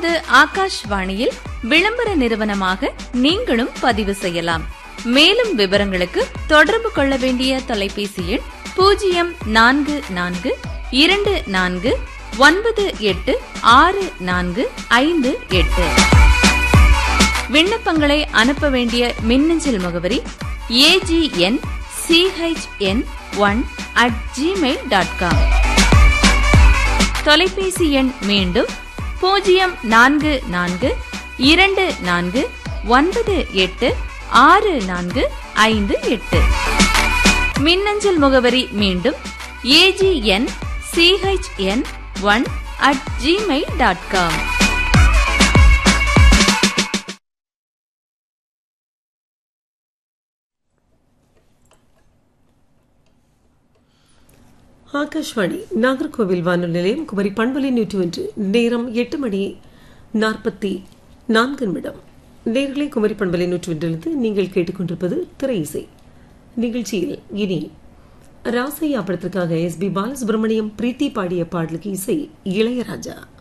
நமது ஆகாஷ்வாணியில் விளம்பர நிறுவனமாக நீங்களும் பதிவு செய்யலாம். மேலும் விவரங்களுக்கு தொடர்பு கொள்ள வேண்டிய தொலைபேசி எண் 0424986458. விண்ணப்பங்களை அனுப்ப வேண்டிய மின்னஞ்சல் முகவரி agn.ch1@gmail.com. தொலைபேசி எண் மீண்டும் 042494986458. மின்னஞ்சல் முகவரி மீண்டும் agn.ch1@gmail.com. ஆகாஷ்வாணி நாகர்கோவில் வானொலி நிலையம், குமரி பண்பலை 101. நேரம் 8:44. நேர்களை குமரி பண்பலை 101 நீங்கள் கேட்டுக்கொண்டிருப்பது திரை இசை நிகழ்ச்சியில். இனி ராசையா படத்திற்காக எஸ்.பி. பாலசுப்ரமணியம், பிரீத்தி பாடிய பாடலுக்கு இசை இளையராஜா.